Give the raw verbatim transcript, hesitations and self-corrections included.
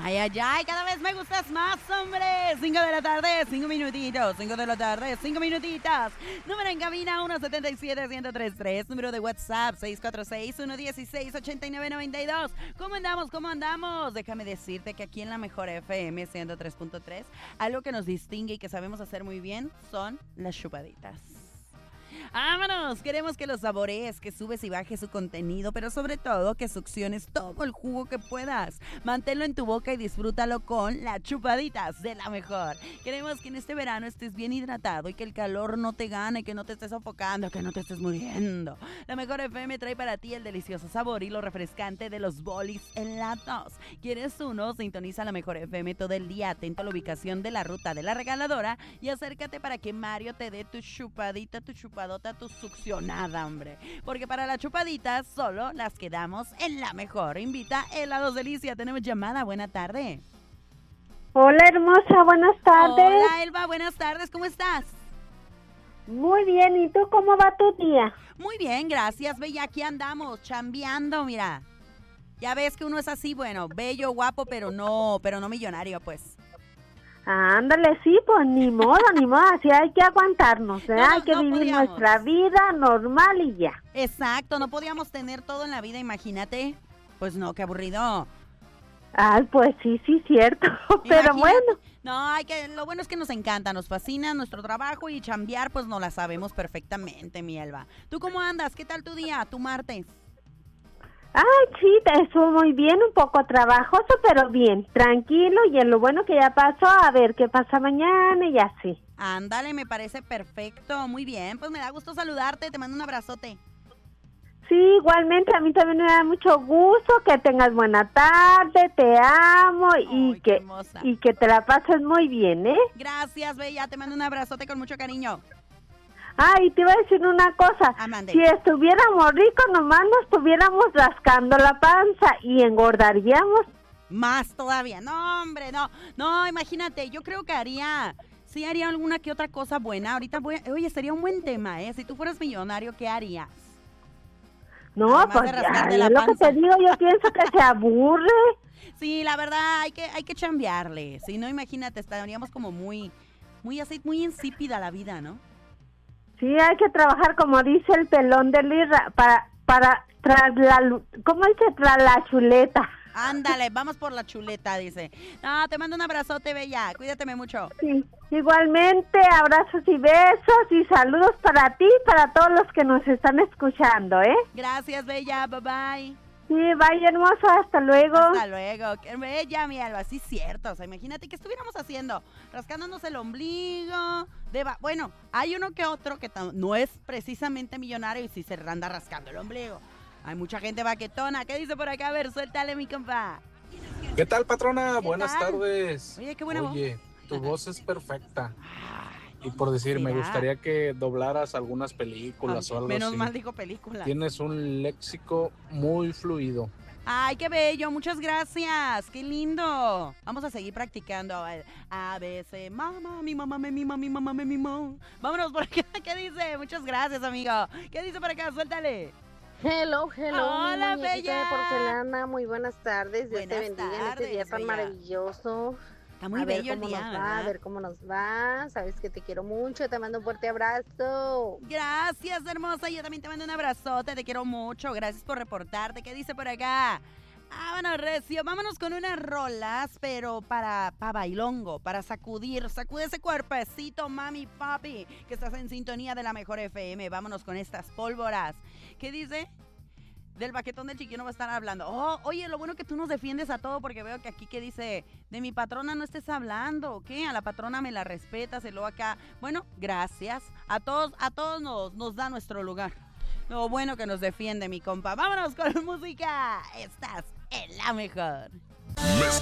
Ay, ay, ay, cada vez me gustas más, hombre. Cinco de la tarde, cinco minutitos. Cinco de la tarde, cinco minutitos. Número en cabina uno siete siete, uno cero tres tres. Número de WhatsApp seis cuatro seis, uno uno seis, ocho nueve nueve dos. ¿Cómo andamos? ¿Cómo andamos? Déjame decirte que aquí en la mejor F M ciento tres punto tres, algo que nos distingue y que sabemos hacer muy bien son las chupaditas. ¡Vámonos! Queremos que lo saborees, que subes y bajes su contenido, pero sobre todo que succiones todo el jugo que puedas. Manténlo en tu boca y disfrútalo con las chupaditas de la mejor. Queremos que en este verano estés bien hidratado y que el calor no te gane, que no te estés sofocando, que no te estés muriendo. La mejor F M trae para ti el delicioso sabor y lo refrescante de los bolis helados. ¿Quieres uno? Sintoniza la mejor F M todo el día, atento a la ubicación de la ruta de la regaladora y acércate para que Mario te dé tu chupadita, tu chupadota, tu succionada, hombre. Porque para las chupaditas solo las quedamos en la mejor. Invita Helados Delicia. Tenemos llamada. Buena tarde. Hola, hermosa. Buenas tardes. Hola, Elba. Buenas tardes. ¿Cómo estás? Muy bien. ¿Y tú cómo va tu día? Muy bien, gracias, bella. Aquí andamos, chambeando, mira. Ya ves que uno es así, bueno, bello, guapo, pero no, pero no millonario, pues. Ándale, sí, pues ni modo, ni modo, así hay que aguantarnos, ¿eh? No, hay que no vivir podíamos. nuestra vida normal y ya. Exacto, no podíamos tener todo en la vida, imagínate. Pues no, qué aburrido. Ay, pues sí, sí, cierto, pero Imagínate. bueno. No, hay que, lo bueno es que nos encanta, nos fascina nuestro trabajo y chambear, pues no la sabemos perfectamente, mi Elba. ¿Tú cómo andas? ¿Qué tal tu día, tu martes? Ay, sí, estuvo muy bien, un poco trabajoso, pero bien, tranquilo, y en lo bueno que ya pasó, a ver qué pasa mañana y así. Ándale, me parece perfecto, muy bien, pues me da gusto saludarte, te mando un abrazote. Sí, igualmente, a mí también me da mucho gusto, que tengas buena tarde, te amo, y Ay, qué que hermosa. y que te la pases muy bien, ¿eh? Gracias, bella, te mando un abrazote con mucho cariño. Ah, y te iba a decir una cosa, Ah, mande. si estuviéramos ricos, nomás nos estuviéramos rascando la panza y engordaríamos. Más todavía, no, hombre, no, no, imagínate, yo creo que haría, sí haría alguna que otra cosa buena, ahorita voy, a- oye, sería un buen tema, ¿eh? Si tú fueras millonario, ¿qué harías? No, Además pues de ya, rascarte es la lo que panza. te digo, yo pienso que se aburre. Sí, la verdad, hay que, hay que chambearle, si no, imagínate, estaríamos como muy, muy así, muy insípida la vida, ¿no? Sí, hay que trabajar como dice el pelón de Lirra, para, para, tras la, lu- ¿cómo dice? Tras la chuleta. Ándale, vamos por la chuleta, dice. No, te mando un abrazote, bella, cuídateme mucho. Sí, igualmente, abrazos y besos y saludos para ti y para todos los que nos están escuchando, ¿eh? Gracias, bella, bye bye. Sí, vaya hermosa, hasta luego. Hasta luego. Qué bella, mi Alba. Sí, cierto. O sea, imagínate qué estuviéramos haciendo. Rascándonos el ombligo. Deba... Bueno, hay uno que otro que tam- no es precisamente millonario y sí se anda rascando el ombligo. Hay mucha gente baquetona. ¿Qué dice por acá? A ver, suéltale, mi compa. ¿Qué tal, patrona? ¿Qué Buenas tal? tardes. Oye, qué buena voz. Oye, tu voz es perfecta. Ay, Y por decir, me ¿será? gustaría que doblaras algunas películas Ay, o algo menos así. mal dijo película. Tienes un léxico muy fluido. Ay, qué bello, muchas gracias, qué lindo. Vamos a seguir practicando el A, B, C, mamá, mi mamá, me mima, mi mamá, me mimó. Vámonos por acá, ¿qué dice? Muchas gracias, amigo. ¿Qué dice por acá? Suéltale. Hello, hello, Hola, mi muñequita bella. de porcelana, muy buenas tardes, Dios te Buenas bendiga en este día tardes, tan bella. maravilloso. Está muy a ver bello el cómo día, nos va, ¿verdad? a ver cómo nos va, sabes que te quiero mucho, te mando un fuerte abrazo. Gracias, hermosa. Yo también te mando un abrazote, te quiero mucho. Gracias por reportarte. ¿Qué dice por acá? Vámonos, recio. Vámonos con unas rolas, pero para, para bailongo, para sacudir. Sacude ese cuerpecito, mami, papi, que estás en sintonía de la mejor F M. Vámonos con estas pólvoras. ¿Qué dice? Del baquetón del chiquillo no va a estar hablando. Oh, oye, lo bueno que tú nos defiendes a todo, porque veo que aquí que dice, de mi patrona no estés hablando, ¿qué? A la patrona me la respetas, y luego acá. Bueno, gracias. A todos, a todos nos, nos da nuestro lugar. Lo bueno que nos defiende mi compa. Vámonos con música. Estás en la mejor.